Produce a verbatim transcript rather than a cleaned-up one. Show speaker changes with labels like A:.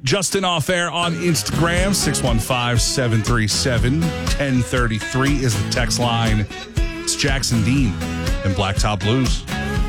A: Justin Off Air on Instagram. six one five, seven three seven, one oh three three is the text line. It's Jackson Dean and Blacktop Blues.